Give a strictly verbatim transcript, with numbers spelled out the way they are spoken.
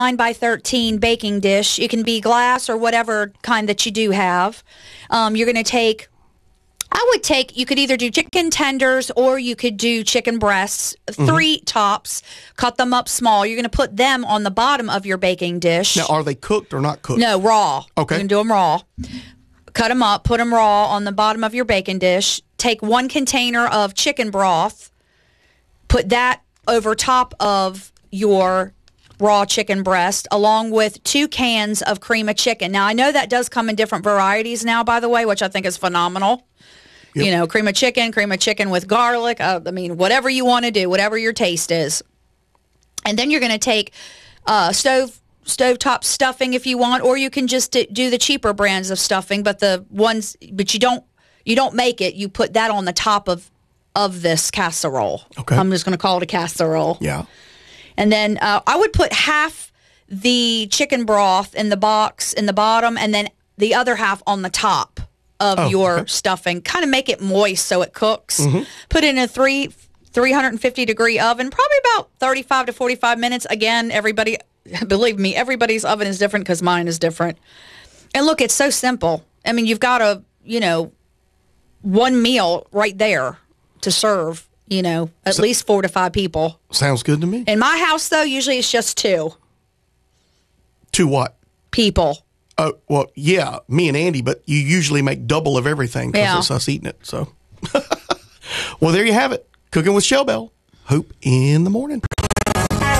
nine by thirteen baking dish. It can be glass or whatever kind that you do have. Um, you're going to take, I would take, you could either do chicken tenders or you could do chicken breasts, three mm-hmm. tops, cut them up small. You're going to put them on the bottom of your baking dish. Now, are they cooked or not cooked? No, raw. Okay. You can do them raw. Cut them up, put them raw on the bottom of your baking dish. Take one container of chicken broth, put that over top of your raw chicken breast, along with two cans of cream of chicken. Now, I know that does come in different varieties now, by the way, which I think is phenomenal. Yep. You know, cream of chicken, cream of chicken with garlic. Uh, I mean, whatever you want to do, whatever your taste is. And then you're going to take uh, stove stovetop stuffing if you want, or you can just do the cheaper brands of stuffing. But the ones, but you don't you don't make it. You put that on the top of of this casserole. Okay, I'm just going to call it a casserole. Yeah. And then uh, I would put half the chicken broth in the box in the bottom, and then the other half on the top of oh, your okay. stuffing. Kind of make it moist so it cooks. Mm-hmm. Put it in a three, 350 degree oven, probably about thirty-five to forty-five minutes. Again, everybody, believe me, everybody's oven is different because mine is different. And look, it's so simple. I mean, you've got a, you know, one meal right there to serve, you know, at so, least four to five people. Sounds good to me. In my house, though, usually it's just two. Two what? People. Oh, well, yeah, me and Andy, but you usually make double of everything because yeah. it's us eating it. So, well, there you have it. Cooking with Shell Bell. Hope in the morning.